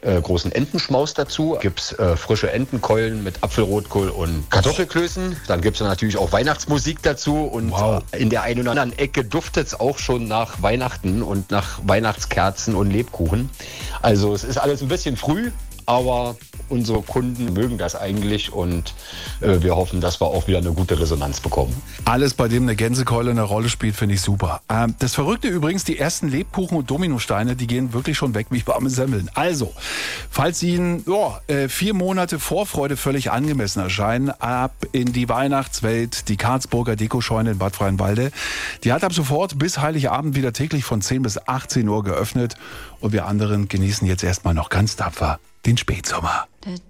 großen Entenschmaus dazu. Gibt's frische Entenkeulen mit Apfelrotkohl und Kartoffelklößen. Dann gibt's natürlich auch Weihnachtsmusik dazu. Und in der einen oder anderen Ecke duftet's auch schon nach Weihnachten und nach Weihnachtskerzen und Lebkuchen. Also es ist alles ein bisschen früh, aber unsere Kunden mögen das eigentlich und wir hoffen, dass wir auch wieder eine gute Resonanz bekommen. Alles, bei dem eine Gänsekeule eine Rolle spielt, finde ich super. Das Verrückte übrigens, die ersten Lebkuchen und Dominosteine, die gehen wirklich schon weg wie warme Semmeln. Also, falls Ihnen 4 Monate Vorfreude völlig angemessen erscheinen, ab in die Weihnachtswelt, die Karlsburger Dekoscheune in Bad Freienwalde. Die hat ab sofort bis Heiligabend wieder täglich von 10 bis 18 Uhr geöffnet und wir anderen genießen jetzt erstmal noch ganz tapfer den Spätsommer.